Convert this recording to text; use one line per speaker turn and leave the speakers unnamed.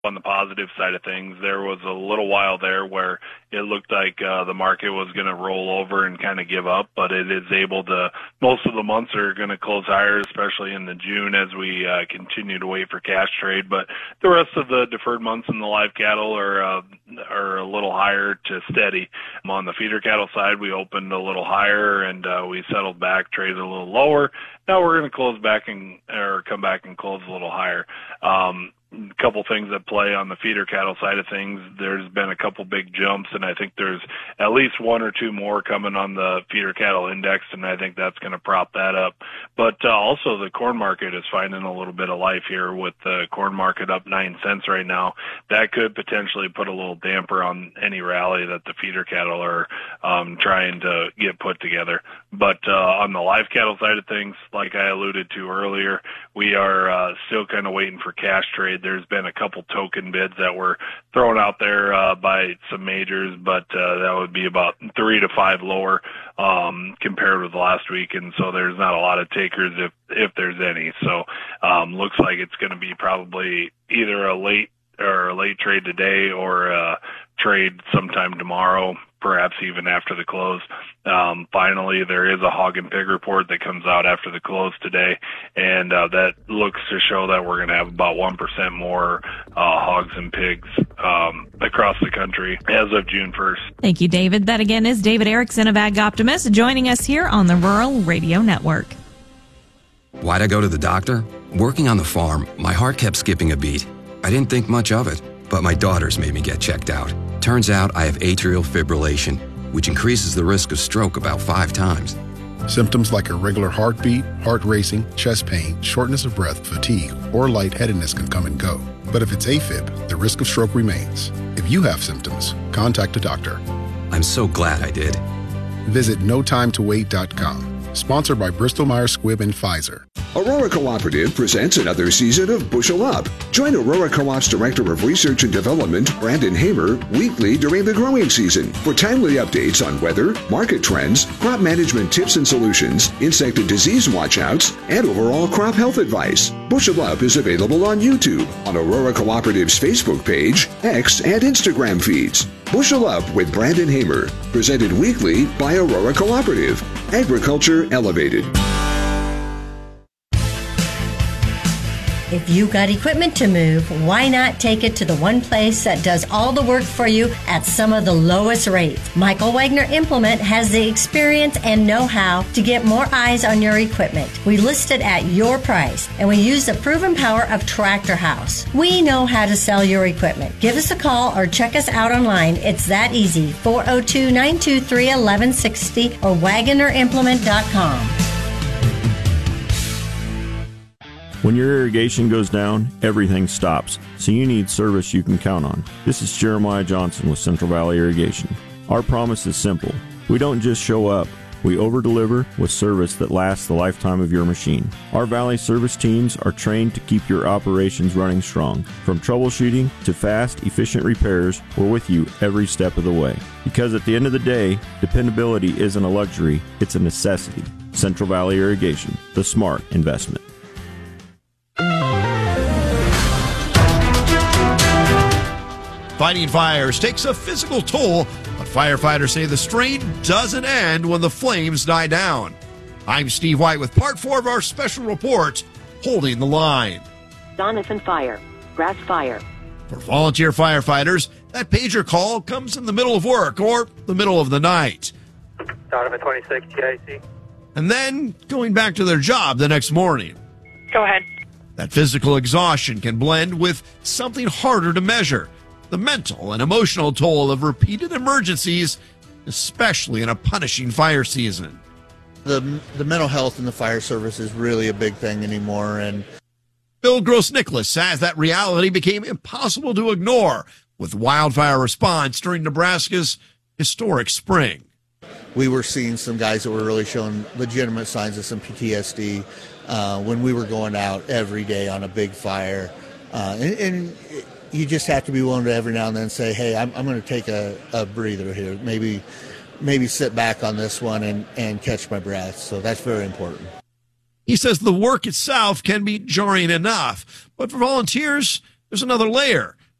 On the positive side of things, there was a little while there where it looked like the market was going to roll over and kind of give up, but it is able to. Most of the months are going to close higher, especially in the June as we continue to wait for cash trade. But the rest of the deferred months in the live cattle are a little higher to steady. On the feeder cattle side, we opened a little higher and we settled back, traded a little lower. Now we're going to close back or come back and close a little higher. A couple things that play on the feeder cattle side of things. There's been a couple big jumps, and I think there's at least one or two more coming on the feeder cattle index, and I think that's going to prop that up. But also the corn market is finding a little bit of life here with the corn market up 9 cents right now. That could potentially put a little damper on any rally that the feeder cattle are trying to get put together. But on the live cattle side of things, like I alluded to earlier, we are still kind of waiting for cash trade. There's been a couple token bids that were thrown out there by some majors, but that would be about 3 to 5 lower compared with last week, and so there's not a lot of takers if there's any. So looks like it's going to be probably either a late trade today or a trade sometime tomorrow, perhaps even after the close. Finally, there is a hog and pig report that comes out after the close today, and that looks to show that we're going to have about 1% more hogs and pigs across the country as of June 1st.
Thank you, David. That again is David Erickson of Ag Optimist joining us here on the Rural Radio Network.
Why'd I go to the doctor? Working on the farm, my heart kept skipping a beat. I didn't think much of it, but my daughters made me get checked out. Turns out I have atrial fibrillation, which increases the risk of stroke about 5 times.
Symptoms like irregular heartbeat, heart racing, chest pain, shortness of breath, fatigue, or lightheadedness can come and go. But if it's AFib, the risk of stroke remains. If you have symptoms, contact a doctor.
I'm so glad I did.
Visit notimetowait.com. Sponsored by Bristol-Myers Squibb and Pfizer.
Aurora Cooperative presents another season of Bushel Up. Join Aurora Co-op's Director of Research and Development, Brandon Hamer, weekly during the growing season for timely updates on weather, market trends, crop management tips and solutions, insect and disease watchouts, and overall crop health advice. Bushel Up is available on YouTube, on Aurora Cooperative's Facebook page, X, and Instagram feeds. Bushel Up with Brandon Hamer, presented weekly by Aurora Cooperative. Agriculture Elevated.
If you got equipment to move, why not take it to the one place that does all the work for you at some of the lowest rates? Michael Wagner Implement has the experience and know-how to get more eyes on your equipment. We list it at your price, and we use the proven power of Tractor House. We know how to sell your equipment. Give us a call or check us out online. It's that easy. 402-923-1160 or WagnerImplement.com.
When your irrigation goes down, everything stops, so you need service you can count on. This is Jeremiah Johnson with Central Valley Irrigation. Our promise is simple. We don't just show up. We over-deliver with service that lasts the lifetime of your machine. Our Valley service teams are trained to keep your operations running strong. From troubleshooting to fast, efficient repairs, we're with you every step of the way. Because at the end of the day, dependability isn't a luxury, it's a necessity. Central Valley Irrigation, the smart investment.
Fighting fires takes a physical toll, but firefighters say the strain doesn't end when the flames die down. I'm Steve White with part 4 of our special report, Holding the Line.
Donovan Fire, Grass Fire.
For volunteer firefighters, that pager call comes in the middle of work or the middle of the night.
Donovan 26, GIC.
And then going back to their job the next morning.
Go ahead.
That physical exhaustion can blend with something harder to measure. The mental and emotional toll of repeated emergencies, especially in a punishing fire season.
The mental health in the fire service is really a big thing anymore. And
Bill Gross-Nicholas says that reality became impossible to ignore with wildfire response during Nebraska's historic spring.
We were seeing some guys that were really showing legitimate signs of some PTSD when we were going out every day on a big fire. And you just have to be willing to every now and then say, hey, I'm going to take a breather here. Maybe sit back on this one and catch my breath. So that's very important.
He says the work itself can be jarring enough, but for volunteers, there's another layer.